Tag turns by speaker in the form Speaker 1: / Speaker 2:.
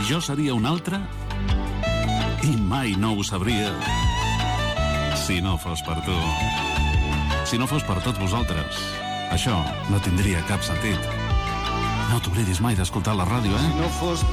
Speaker 1: jo seria un altre i mai no ho sabria si no fos per tu. Si no fos per tots vosaltres, això no tindria cap sentit. No t'oblidis mai d'escoltar la ràdio, eh?
Speaker 2: Si no fos